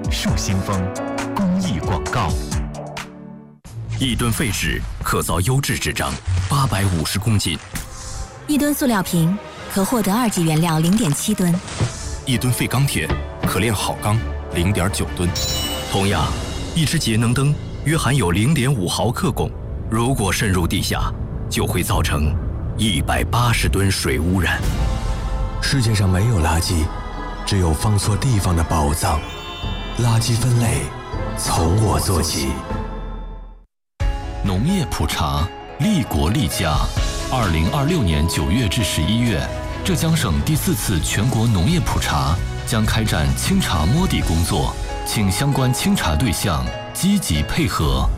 树新风公益广告。 1吨废纸可造优质纸张850公斤 ，1吨塑料瓶可获得2级原料0.7吨 ，1吨废钢铁可炼好钢0.9吨。同样，一只节能灯约含有0.5毫克汞，如果渗入地下，就会造成180吨水污染。 世界上没有垃圾，只有放错地方的宝藏。垃圾分类从我做起。 农业普查，利国利家。2026年9月至11月，浙江省第4次全国农业普查将开展清查摸底工作，请相关清查对象积极配合。